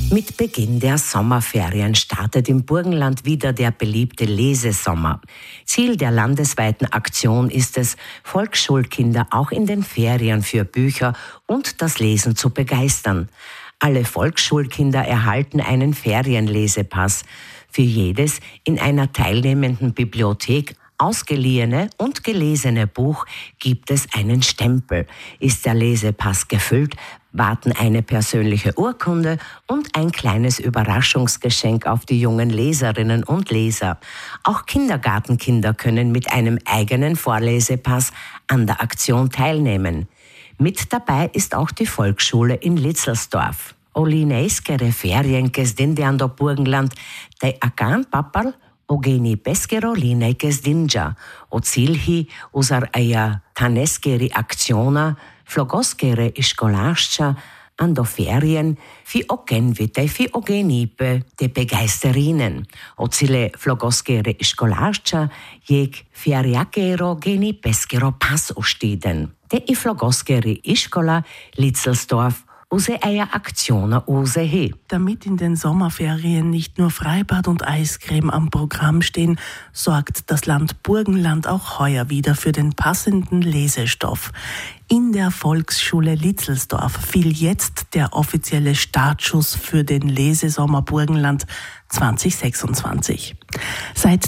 Mit Beginn der Sommerferien startet im Burgenland wieder der beliebte Lesesommer. Ziel der landesweiten Aktion ist es, Volksschulkinder auch in den Ferien für Bücher und das Lesen zu begeistern. Alle Volksschulkinder erhalten einen Ferienlesepass. Für jedes in einer teilnehmenden Bibliothek ausgeliehene und gelesene Buch gibt es einen Stempel. Ist der Lesepass gefüllt, warten eine persönliche Urkunde und ein kleines Überraschungsgeschenk auf die jungen Leserinnen und Leser. Auch Kindergartenkinder können mit einem eigenen Vorlesepass an der Aktion teilnehmen. Mit dabei ist auch die Volksschule in Litzelsdorf. Olineiskere ferienkes dindeando Burgenland, de akan papal ogeni peskero lineikes dinja, o cilhi usar aja taneskeri akciona, flogoskere iskolascha, ando ferien, fi ogenvite, fi ogenipe, de begeisterinen, o cile flogoskere iskolascha, jeg feriakero geni peskero pas ostiden. De i flogoskeri iskola Litzelsdorf use eier Aktioner use he. Damit in den Sommerferien nicht nur Freibad und Eiscreme am Programm stehen, sorgt das Land Burgenland auch heuer wieder für den passenden Lesestoff. In der Volksschule Litzelsdorf fiel jetzt der offizielle Startschuss für den Lesesommer Burgenland 2026. Seit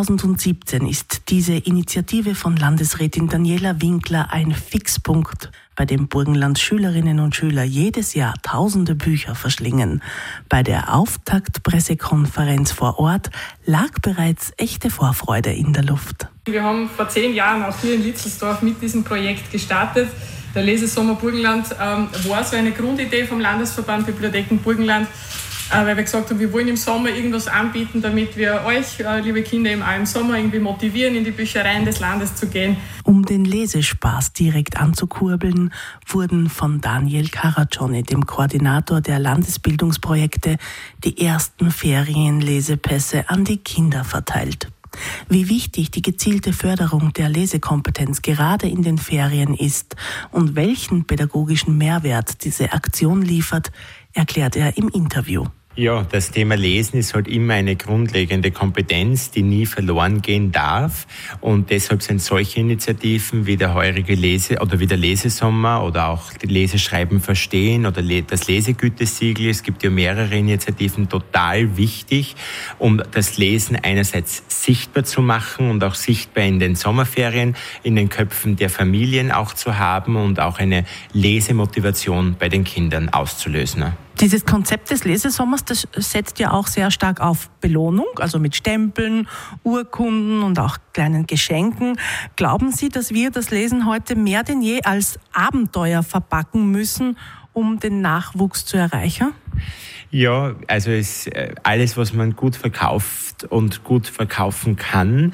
2017 ist diese Initiative von Landesrätin Daniela Winkler ein Fixpunkt, bei dem Burgenlands Schülerinnen und Schüler jedes Jahr tausende Bücher verschlingen. Bei der Auftaktpressekonferenz vor Ort lag bereits echte Vorfreude in der Luft. Wir haben vor 10 Jahren auch hier in Litzelsdorf mit diesem Projekt gestartet. Der Lesesommer Burgenland war so eine Grundidee vom Landesverband Bibliotheken Burgenland, weil wir gesagt haben, wir wollen im Sommer irgendwas anbieten, damit wir euch, liebe Kinder, eben auch im Sommer irgendwie motivieren, in die Büchereien des Landes zu gehen. Um den Lesespaß direkt anzukurbeln, wurden von Daniel Caraccioni, dem Koordinator der Landesbildungsprojekte, die ersten Ferienlesepässe an die Kinder verteilt. Wie wichtig die gezielte Förderung der Lesekompetenz gerade in den Ferien ist und welchen pädagogischen Mehrwert diese Aktion liefert, erklärt er im Interview. Ja, das Thema Lesen ist halt immer eine grundlegende Kompetenz, die nie verloren gehen darf. Und deshalb sind solche Initiativen wie der heurige wie der Lesesommer oder auch die Leseschreiben verstehen oder das Lesegütesiegel, es gibt ja mehrere Initiativen, total wichtig, um das Lesen einerseits sichtbar zu machen und auch sichtbar in den Sommerferien, in den Köpfen der Familien auch zu haben und auch eine Lesemotivation bei den Kindern auszulösen. Dieses Konzept des Lesesommers, das setzt ja auch sehr stark auf Belohnung, also mit Stempeln, Urkunden und auch kleinen Geschenken. Glauben Sie, dass wir das Lesen heute mehr denn je als Abenteuer verpacken müssen, um den Nachwuchs zu erreichen? Ja, also alles, was man gut verkauft und gut verkaufen kann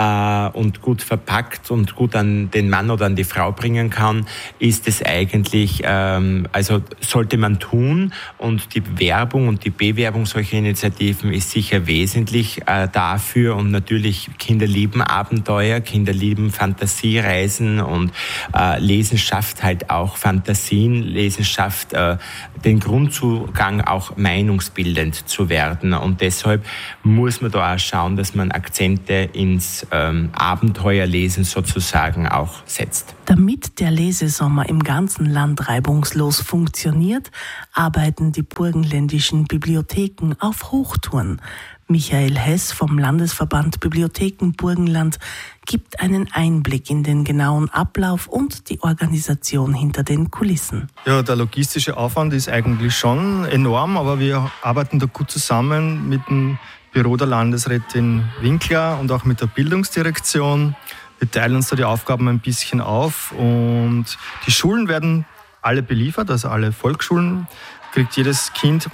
und gut verpackt und gut an den Mann oder an die Frau bringen kann, ist es eigentlich, also sollte man tun. Und die Werbung und die Bewerbung solcher Initiativen ist sicher wesentlich dafür. Und natürlich, Kinder lieben Abenteuer, Kinder lieben Fantasiereisen und Lesen schafft halt auch Fantasien, Lesen schafft den Grundzugang auch meinungsbildend zu werden. Und deshalb muss man da auch schauen, dass man Akzente ins Abenteuerlesen sozusagen auch setzt. Damit der Lesesommer im ganzen Land reibungslos funktioniert, arbeiten die burgenländischen Bibliotheken auf Hochtouren. Michael Hess vom Landesverband Bibliotheken Burgenland gibt einen Einblick in den genauen Ablauf und die Organisation hinter den Kulissen. Ja, der logistische Aufwand ist eigentlich schon enorm, aber wir arbeiten da gut zusammen mit dem Büro der Landesrätin Winkler und auch mit der Bildungsdirektion. Wir teilen uns da die Aufgaben ein bisschen auf und die Schulen werden alle beliefert, also alle Volksschulen kriegt jedes Kind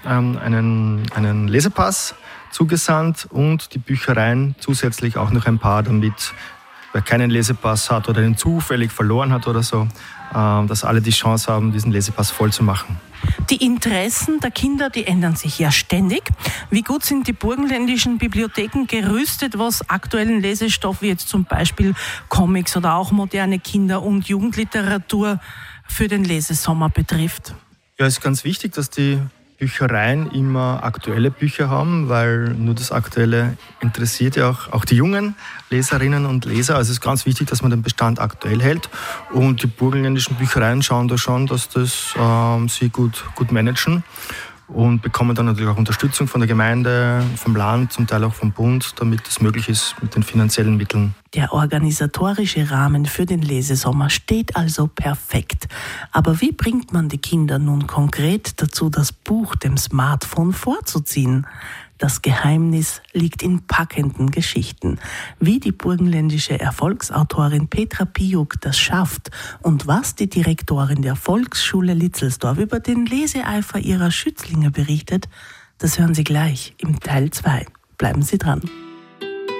einen Lesepass zugesandt und die Büchereien zusätzlich auch noch ein paar, damit wer keinen Lesepass hat oder den zufällig verloren hat oder so, dass alle die Chance haben, diesen Lesepass voll zu machen. Die Interessen der Kinder, die ändern sich ja ständig. Wie gut sind die burgenländischen Bibliotheken gerüstet, was aktuellen Lesestoff wie jetzt zum Beispiel Comics oder auch moderne Kinder- und Jugendliteratur für den Lesesommer betrifft? Ja, es ist ganz wichtig, dass die Büchereien immer aktuelle Bücher haben, weil nur das Aktuelle interessiert ja auch die jungen Leserinnen und Leser. Also es ist ganz wichtig, dass man den Bestand aktuell hält. Und die burgenländischen Büchereien schauen da schon, dass das sie gut managen. Und bekommen dann natürlich auch Unterstützung von der Gemeinde, vom Land, zum Teil auch vom Bund, damit es möglich ist mit den finanziellen Mitteln. Der organisatorische Rahmen für den Lesesommer steht also perfekt. Aber wie bringt man die Kinder nun konkret dazu, das Buch dem Smartphone vorzuziehen? Das Geheimnis liegt in packenden Geschichten. Wie die burgenländische Erfolgsautorin Petra Piuk das schafft und was die Direktorin der Volksschule Litzelsdorf über den Leseeifer ihrer Schützlinge berichtet, das hören Sie gleich im Teil 2. Bleiben Sie dran.